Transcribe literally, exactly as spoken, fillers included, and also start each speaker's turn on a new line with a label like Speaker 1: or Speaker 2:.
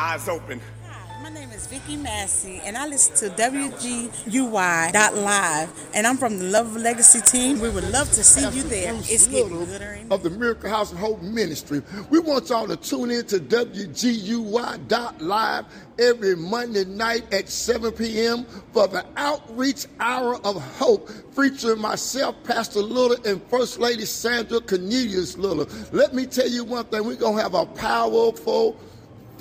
Speaker 1: Eyes open.
Speaker 2: My name is Vicky Massey, and I listen to W G U Y dot live, and I'm from the Love Legacy team. We would love to see you there. It's getting gooder
Speaker 3: of the Miracle House of Hope Ministry. We want y'all to tune in to W G U Y dot live every Monday night at seven p.m. for the Outreach Hour of Hope, featuring myself, Pastor Little, and First Lady Sandra Cornelius Little. Let me tell you one thing. We're going to have a powerful